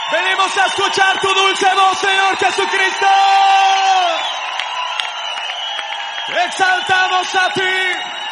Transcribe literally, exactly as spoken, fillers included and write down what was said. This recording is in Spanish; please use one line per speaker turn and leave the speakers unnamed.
Venimos a escuchar tu dulce voz, Señor Jesucristo. Exaltamos a ti.